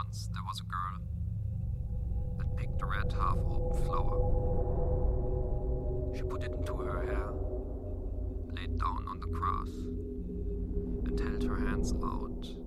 Once there was a girl that picked a red half-open flower. She put it into her hair, laid down on the grass, and held her hands out